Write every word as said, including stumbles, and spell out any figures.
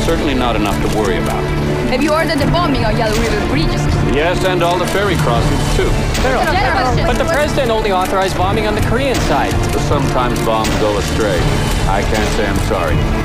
certainly not enough to worry about. Have you ordered the bombing of Yellow River Bridges? Yes, and all the ferry crossings, too. General, General, but the president only authorized bombing on the Korean side. Sometimes bombs go astray. I can't say I'm sorry.